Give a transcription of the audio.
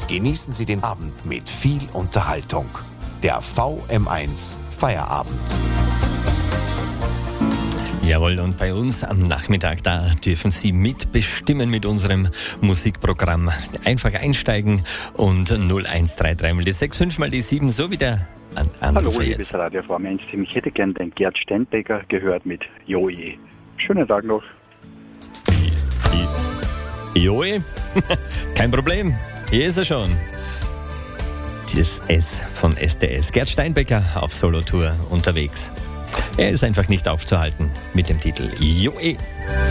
Genießen Sie den Abend mit viel Unterhaltung. Der VM1 Feierabend. Jawohl, und bei uns am Nachmittag, da dürfen Sie mitbestimmen mit unserem Musikprogramm. Einfach einsteigen und 0133 mal die 65 mal die 7, so wie der Anrufer. Hallo, liebes Radio VM1-Team. Ich hätte gern den Gerd Steinbecker gehört mit Joe. Schönen Tag noch. Joe, kein Problem. Hier ist er schon. Das S von SDS. Gerd Steinbecker auf Solotour unterwegs. Er ist einfach nicht aufzuhalten mit dem Titel Joe.